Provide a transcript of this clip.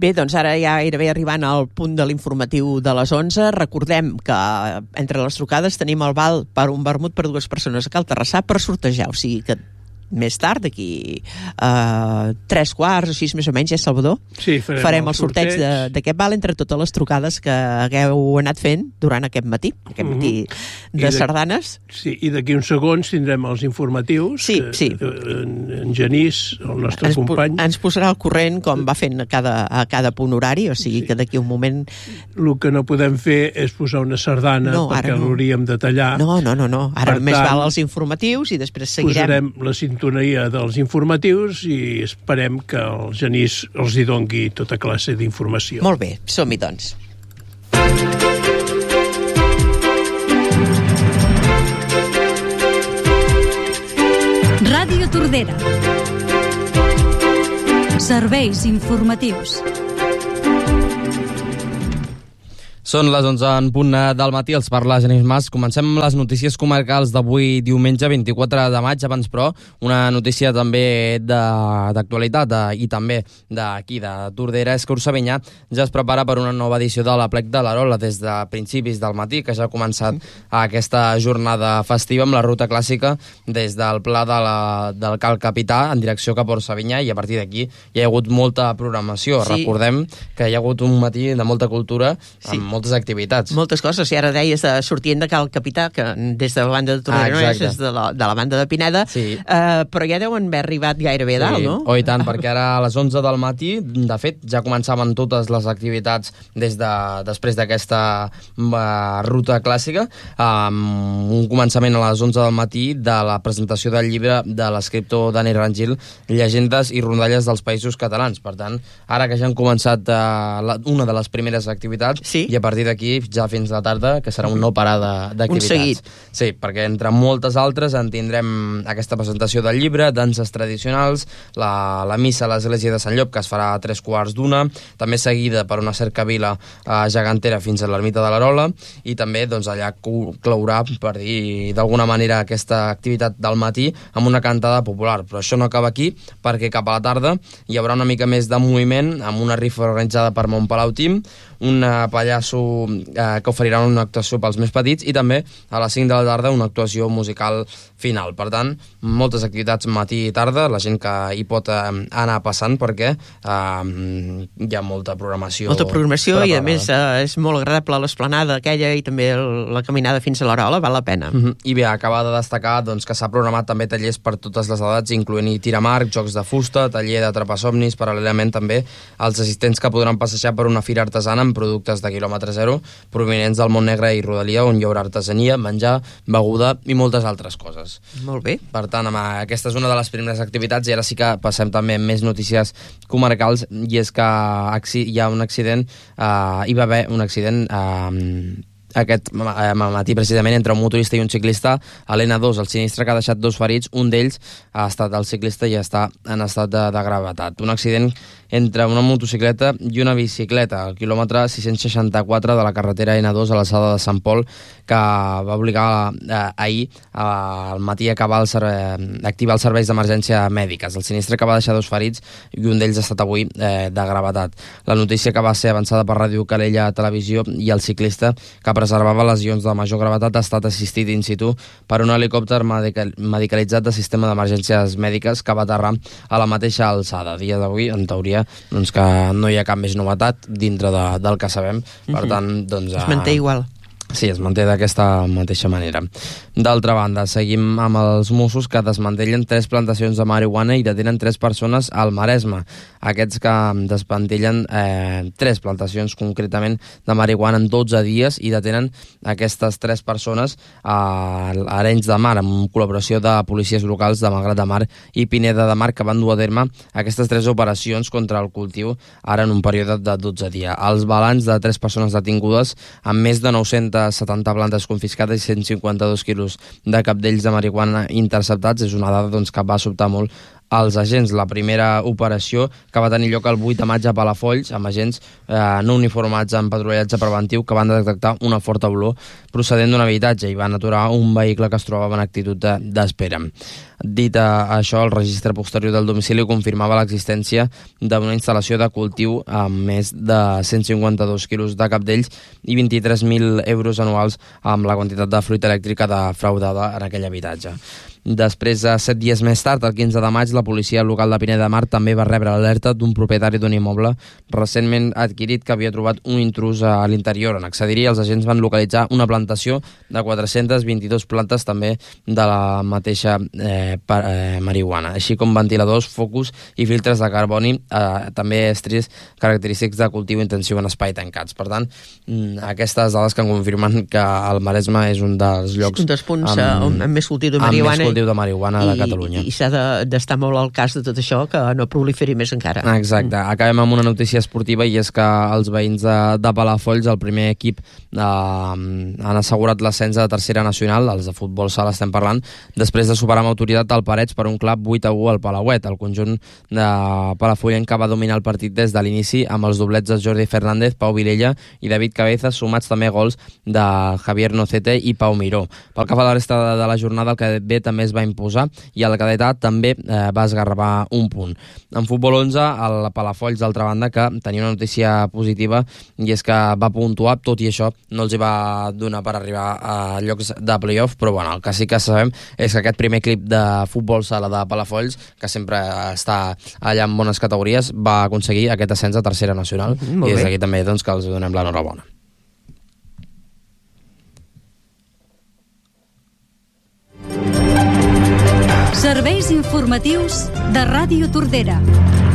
Bé, doncs ara ja gairebé arribant al punt de l'informatiu de les 11. Recordem que entre les trucades tenim el val per un vermut per 2 persones a Cal Terrassà per sortejar, o sigui que més tard, d'aquí 3 quarts, així més o menys, Salvador? Sí, farem el sorteig d'aquest val entre totes les trucades que hagueu anat fent durant aquest matí de sardanes. Sí, i d'aquí uns segons tindrem els informatius. Sí. En Genís, el nostre company, ens posarà al corrent com va fent a cada punt horari, o sigui que d'aquí un moment... El que no podem fer és posar una sardana perquè l'hauríem de tallar. No. Ara només val els informatius i després seguirem. Posarem la sintonia dels informatius i esperem que el Genís els hi dongui tota classe d'informació. Molt bé, som-hi doncs. Ràdio Tordera. Serveis informatius. Són les 11 en punt del matí, els parla Genís Mas. Comencem amb les notícies comarcals d'avui diumenge 24 de maig. Abans, però, una notícia també d'actualitat i també d'aquí, de Tordera, és que Ursavenyà ja es prepara per una nova edició de l'Aplec de l'Arola des de principis del matí, que ja ha començat aquesta jornada festiva amb la ruta clàssica des del Pla del Cal Capità en direcció cap a Ursavenyà, i a partir d'aquí hi ha hagut molta programació. Sí. Recordem que hi ha hagut un matí de molta cultura, amb moltes activitats. Moltes coses, i ara deies sortint de Cal Capità, que des de la banda de Tordera no és de la banda de Pineda, però ja deuen haver arribat gairebé a dalt, no? Oh, i tant, perquè ara a les 11 del matí, de fet, ja començaven totes les activitats després d'aquesta ruta clàssica, amb un començament a les 11 del matí de la presentació del llibre de l'escriptor Dani Rangil, Llegendes i rondalles dels països catalans. Per tant, ara que ja han començat una de les primeres activitats, i a partir d'aquí ja fins a la tarda, que serà un no parar d'activitats. Un seguit. Sí, perquè entre moltes altres en tindrem aquesta presentació del llibre, danses tradicionals, la missa a l'església de Sant Llop, que es farà a 3:15, també seguida per una cercavila gegantera fins a l'ermita de l'Arola, i també doncs, allà claurà, per dir d'alguna manera, aquesta activitat del matí amb una cantada popular. Però això no acaba aquí, perquè cap a la tarda hi haurà una mica més de moviment amb una rifa organitzada per Montpalau Team, un pallasso que oferirà una actuació pels més petits, i també a les 5 de la tarda una actuació musical final. Per tant, moltes activitats matí i tarda, la gent que hi pot anar passant, perquè hi ha molta programació. Molta programació preparada. I a més és molt agradable l'esplanada aquella i també la caminada fins a l'Arola, val la pena. I bé, acaba de destacar doncs, que s'ha programat també tallers per totes les edats, incloent-hi tir amb arc, jocs de fusta, taller d'atrapar-somnis, paral·lelament també als assistents que podran passejar per una fira artesana amb productes de quilòmetre zero provinents del Montnegre i rodalia, on hi haurà artesania, menjar, beguda i moltes altres coses. Molt bé. Per tant, aquesta és una de les primeres activitats, i ara sí que passem també amb més notícies comarcals, i és que hi ha un accident, hi va haver un accident aquest matí precisament entre un motorista i un ciclista a l'N2, el sinistre que ha deixat 2 ferits, un d'ells ha estat el ciclista i està en estat de gravetat. Un accident entre una motocicleta i una bicicleta al quilòmetre 664 de la carretera N2 a l'alçada de Sant Pol, que va obligar ahir al matí a activar els serveis d'emergència mèdiques. El sinistre que va deixar 2 ferits i un d'ells ha estat avui de gravetat. La notícia que va ser avançada per Ràdio Calella Televisió, i el ciclista que preservava lesions de major gravetat ha estat assistit in situ per un helicòpter medicalitzat de sistema d'emergències mèdiques que va aterrar a la mateixa alçada. A dia d'avui, en teoria, doncs que no hi ha cap més novetat dintre del que sabem. Per tant, doncs... Es manté igual. Sí, es manté d'aquesta mateixa manera. D'altra banda, seguim amb els Mossos, que desmantellen 3 plantacions de marihuana i detenen 3 persones al Maresme. Aquests que desmantellen 3 plantacions concretament de marihuana en 12 dies i detenen aquestes 3 persones a Arenys de Mar, amb col·laboració de policies locals de Malgrat de Mar i Pineda de Mar, que van dur a terme aquestes 3 operacions contra el cultiu ara en un període de 12 dies. Els balanç de 3 persones detingudes amb més de 970 plantes confiscades i 152 quilos de capdells de marihuana interceptats és una dada doncs, que va sobtar molt als agents. La primera operació, que va tenir lloc el 8 de maig a Palafolls, amb agents no uniformats en patrullatge preventiu, que van detectar una forta olor procedent d'un habitatge i van aturar un vehicle que es trobava en actitud d'espera. Dit això, el registre posterior del domicili confirmava l'existència d'una instal·lació de cultiu amb més de 152 quilos de capdells i 23.000 euros anuals amb la quantitat de fruita elèctrica defraudada en aquell habitatge. Després, 7 dies més tard, el 15 de maig, la policia local de Pineda de Mar també va rebre l'alerta d'un propietari d'un immoble recentment adquirit que havia trobat un intrús a l'interior. En accedir-hi, els agents van localitzar una plantació de 422 plantes també de la mateixa marihuana, així com ventiladors, focus i filtres de carboni, també estris característics de cultiu intensiu en espai tancats. Per tant, aquestes dades que confirmen que el Maresme és un dels llocs un dels punts amb més cultiu de marihuana de Catalunya. I s'ha d'estar molt al cas de tot això, que no proliferi més encara. Exacte. Acabem amb una notícia esportiva, i és que els veïns de Palafolls, el primer equip, han assegurat l'ascens de tercera nacional, els de futbol sala estem parlant, després de superar amb autoritat el Parets per un clap 8-1 al Palauet. El conjunt de Palafollenca va dominar el partit des de l'inici amb els doblets de Jordi Fernández, Pau Vilella i David Cabezas, sumats també gols de Javier Nocete i Pau Miró. Pel que fa a la resta de la jornada, el cadet B també es va imposar i el cadet A també va esgarravar un punt. En futbol 11, el Palafolls, d'altra banda, que tenia una notícia positiva, i és que va puntuar, tot i això no els hi va donar per arribar a llocs de playoff, però bueno, el que sí que sabem és que aquest primer equip de futbol sala de Palafolls, que sempre està allà en bones categories, va aconseguir aquest ascens a tercera nacional, i des d'aquí també doncs, que els donem l'enhorabona. Serveis informatius de Ràdio Tordera.